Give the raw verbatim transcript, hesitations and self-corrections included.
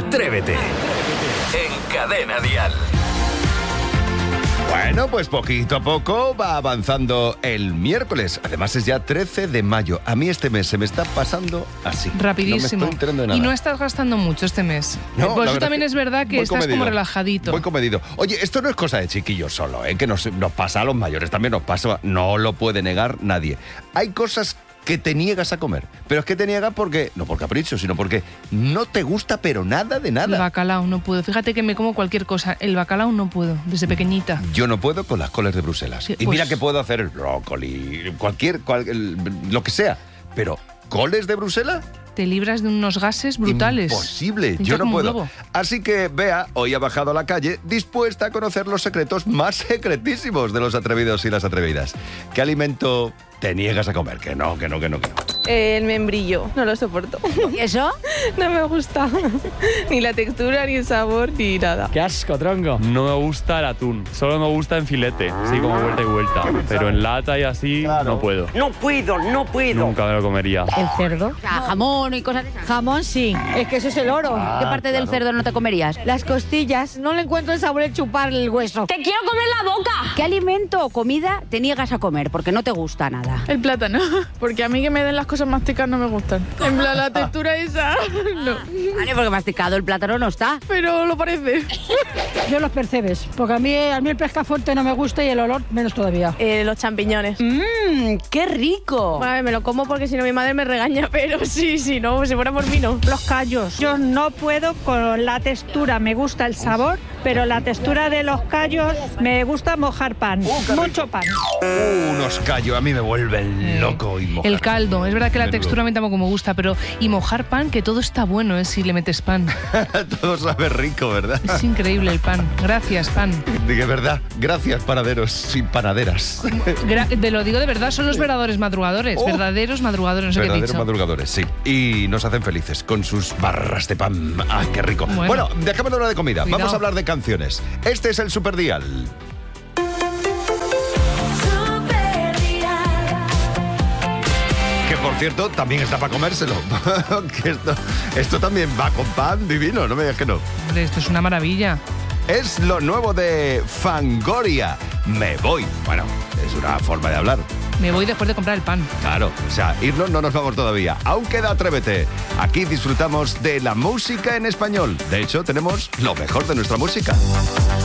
Atrévete. En Cadena Dial. Bueno, pues poquito a poco va avanzando el miércoles. Además es ya trece de mayo. A mí este mes se me está pasando así. Rapidísimo. No me estoy enterando de nada. Y no estás gastando mucho este mes. No, pues la eso verdad también que es verdad que voy estás comedido. como relajadito. Voy comedido. Oye, esto no es cosa de chiquillos solo, ¿eh? Que nos, nos pasa a los mayores, también nos pasa. No lo puede negar nadie. Hay cosas que te niegas a comer. Pero es que te niegas porque, no por capricho, sino porque no te gusta pero nada de nada. El bacalao no puedo. Fíjate que me como cualquier cosa. El bacalao no puedo, desde pequeñita. Yo no puedo con las coles de Bruselas. Sí, y pues- mira que puedo hacer el brócoli, cualquier, cual- el- lo que sea. Pero, ¿coles de Bruselas? Te libras de unos gases brutales. Imposible, Te yo hinchas no como un puedo. globo. Así que Bea hoy ha bajado a la calle dispuesta a conocer los secretos más secretísimos de los atrevidos y las atrevidas. ¿Qué alimento te niegas a comer? Que no, que no, que no, que no. El membrillo, no lo soporto. ¿Y eso? No me gusta. Ni la textura, ni el sabor, ni nada. ¡Qué asco, tronco! No me gusta el atún. Solo me gusta en filete, así como vuelta y vuelta. Pero en lata y así no puedo. No puedo, no puedo. Nunca me lo comería. ¿El cerdo? O sea, jamón y cosas de esas. Jamón sí, es que eso es el oro. ¿Qué parte del cerdo no te comerías? Las costillas, no le encuentro el sabor de chupar el hueso. ¡Te quiero comer la boca! ¿Qué alimento o comida te niegas a comer porque no te gusta nada? El plátano, porque a mí que me den las cosas masticadas no me gustan. En plan, la textura esa, no. Vale, porque masticado el plátano no está. Pero lo parece. Yo los percebes, porque a mí, a mí el pescafuerte no me gusta y el olor menos todavía. Eh, los champiñones. ¡Mmm! ¡Qué rico! Vale, me lo como porque si no mi madre me regaña, pero sí, sí, no, si fuera por mí no. Los callos. Yo no puedo con la textura, me gusta el sabor, pero la textura de los callos me gusta mojar pan. Mucho pan. Uh, unos callos, a mí me vuelven loco y mojar. El caldo. Es verdad que la Menudo. textura a mí tampoco me gusta, pero... Y mojar pan, que todo está bueno, ¿eh? Si le metes pan. Todo sabe rico, ¿verdad? Es increíble el pan. Gracias, pan. De verdad, gracias panaderos y panaderas. Gra- te lo digo de verdad, son los verdaderos madrugadores. Oh. Verdaderos madrugadores, no sé qué he Verdaderos dicho. madrugadores, sí. Y nos hacen felices con sus barras de pan. ¡Ah, qué rico! Bueno, Bueno. dejémonos hablar de comida. Cuidado. Vamos a hablar de canciones. Este es el Superdial. Que por cierto, también está para comérselo. Que esto, esto también va con pan divino, no me digas que no. Hombre, esto es una maravilla. Es lo nuevo de Fangoria. Me voy. Bueno, es una forma de hablar. Me voy después de comprar el pan. Claro, o sea, irnos no nos vamos todavía. Aún queda Atrévete. Aquí disfrutamos de la música en español. De hecho, tenemos lo mejor de nuestra música.